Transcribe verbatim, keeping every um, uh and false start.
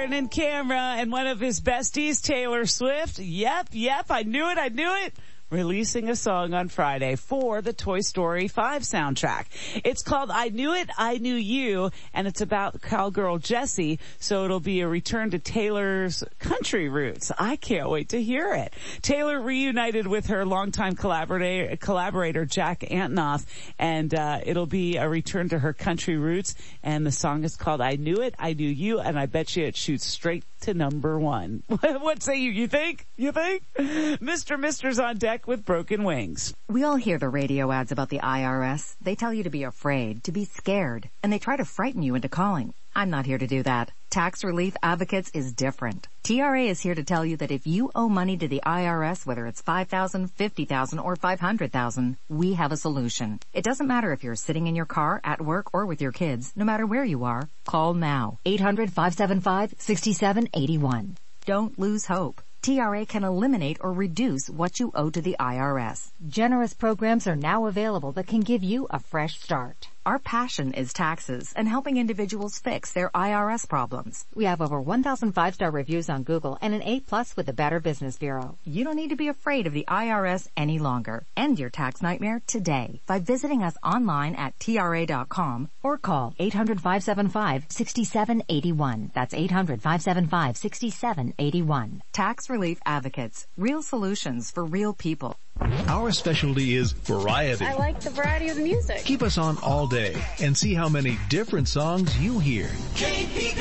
Aaron and camera and one of his besties, Taylor Swift. Yep, yep, I knew it, I knew it. Releasing a song on Friday for the Toy Story five soundtrack. It's called I Knew It, I Knew You, and it's about cowgirl Jessie, so it'll be a return to Taylor's country roots. I can't wait to hear it. Taylor reunited with her longtime collaborator, collaborator Jack Antonoff, and uh, it'll be a return to her country roots, and the song is called I Knew It, I Knew You, and I bet you it shoots straight to number one. What say you? You think? You think? Mister Mister's on deck with Broken Wings. We all hear the radio ads about the I R S. They tell you to be afraid, to be scared, and they try to frighten you into calling. I'm not here to do that. Tax Relief Advocates is different. T R A is here to tell you that if you owe money to the I R S, whether it's five thousand dollars, fifty thousand dollars, or five hundred thousand dollars, we have a solution. It doesn't matter if you're sitting in your car, at work, or with your kids. No matter where you are, call now. eight hundred, five seven five, six seven eight one. Don't lose hope. T R A can eliminate or reduce what you owe to the I R S. Generous programs are now available that can give you a fresh start. Our passion is taxes and helping individuals fix their I R S problems. We have over one thousand five-star reviews on Google and an A plus with the Better Business Bureau. You don't need to be afraid of the I R S any longer. End your tax nightmare today by visiting us online at T R A dot com or call eight hundred, five seven five, six seven eight one. That's eight hundred, five seven five, six seven eight one. Tax Relief Advocates. Real solutions for real people. Our specialty is variety. I like the variety of the music. Keep us on all day and see how many different songs you hear. K P